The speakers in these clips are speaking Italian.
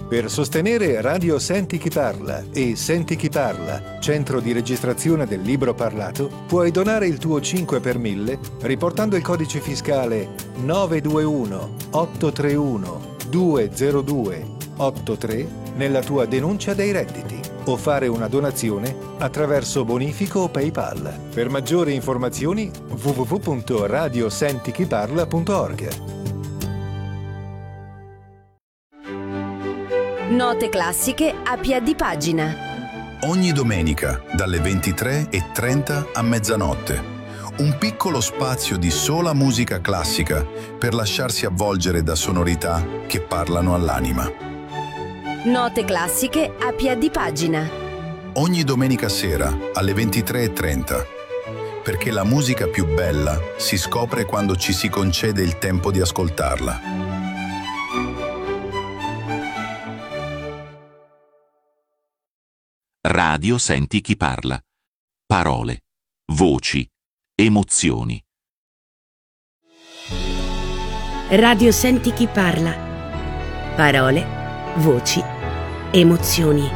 Per sostenere Radio Senti Chi Parla e Senti Chi Parla, centro di registrazione del libro parlato, puoi donare il tuo 5 per 1000 riportando il codice fiscale 921 831 202 83 nella tua denuncia dei redditi o fare una donazione attraverso bonifico o PayPal. Per maggiori informazioni www.radiosentichiparla.org. Note classiche a piè di pagina. Ogni domenica dalle 23:30 a mezzanotte. Un piccolo spazio di sola musica classica per lasciarsi avvolgere da sonorità che parlano all'anima. Note classiche a piè di pagina. Ogni domenica sera alle 23:30. Perché la musica più bella si scopre quando ci si concede il tempo di ascoltarla. Radio Senti Chi Parla. Parole, voci, emozioni. Radio Senti Chi Parla. Parole, voci, emozioni.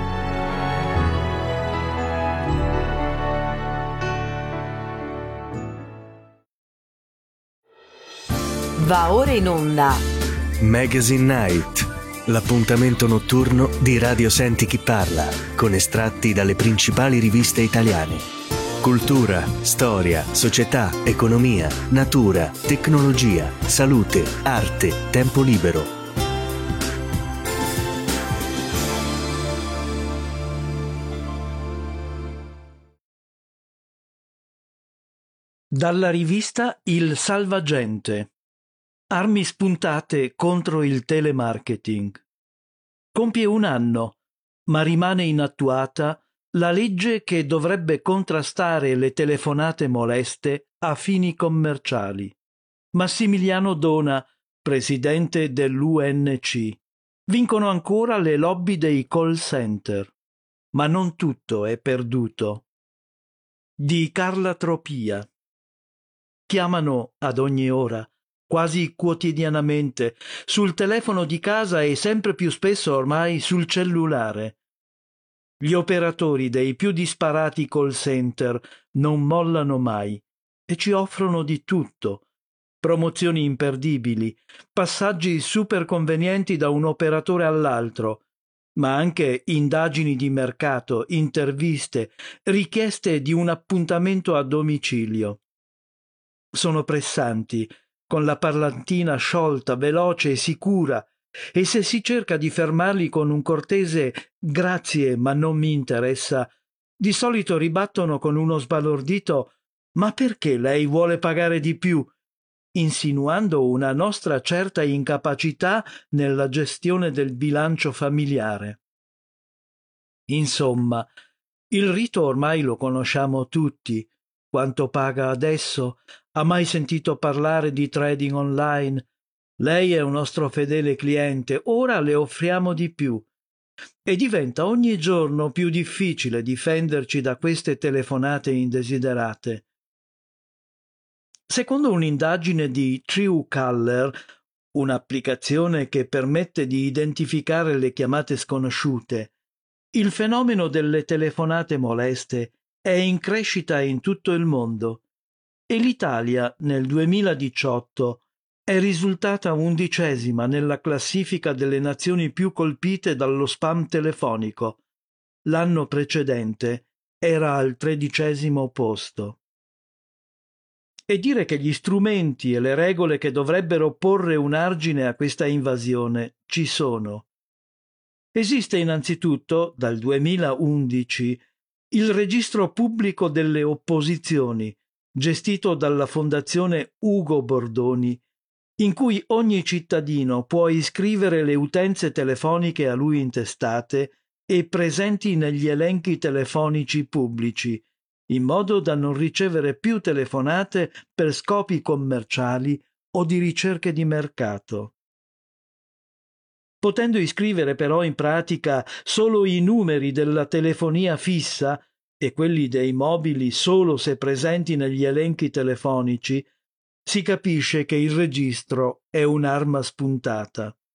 Va ora in onda Magazine Night, l'appuntamento notturno di Radio Senti Chi Parla, con estratti dalle principali riviste italiane. Cultura, storia, società, economia, natura, tecnologia, salute, arte, tempo libero. Dalla rivista Il Salvagente. Armi spuntate contro il telemarketing. Compie 1 anno, ma rimane inattuata la legge che dovrebbe contrastare le telefonate moleste a fini commerciali. Massimiliano Dona, presidente dell'UNC. Vincono ancora le lobby dei call center. Ma non tutto è perduto. Di Carla Tropia. Chiamano ad ogni ora, quasi quotidianamente, sul telefono di casa e sempre più spesso ormai sul cellulare. Gli operatori dei più disparati call center non mollano mai e ci offrono di tutto. Promozioni imperdibili, passaggi super convenienti da un operatore all'altro, ma anche indagini di mercato, interviste, richieste di un appuntamento a domicilio. Sono pressanti, con la parlantina sciolta, veloce e sicura, e se si cerca di fermarli con un cortese «grazie, ma non mi interessa», di solito ribattono con uno sbalordito «ma perché lei vuole pagare di più?», insinuando una nostra certa incapacità nella gestione del bilancio familiare. Insomma, il rito ormai lo conosciamo tutti. Quanto paga adesso? Ha mai sentito parlare di trading online? Lei è un nostro fedele cliente, ora le offriamo di più. E diventa ogni giorno più difficile difenderci da queste telefonate indesiderate. Secondo un'indagine di Truecaller, un'applicazione che permette di identificare le chiamate sconosciute, il fenomeno delle telefonate moleste è in crescita in tutto il mondo e l'Italia nel 2018 è risultata 11ª nella classifica delle nazioni più colpite dallo spam telefonico. L'anno precedente era al 13° posto. E dire che gli strumenti e le regole che dovrebbero porre un argine a questa invasione ci sono. Esiste innanzitutto, dal 2011, il registro pubblico delle opposizioni, gestito dalla Fondazione Ugo Bordoni, in cui ogni cittadino può iscrivere le utenze telefoniche a lui intestate e presenti negli elenchi telefonici pubblici, in modo da non ricevere più telefonate per scopi commerciali o di ricerche di mercato. Potendo iscrivere però in pratica solo i numeri della telefonia fissa e quelli dei mobili solo se presenti negli elenchi telefonici, si capisce che il registro è un'arma spuntata.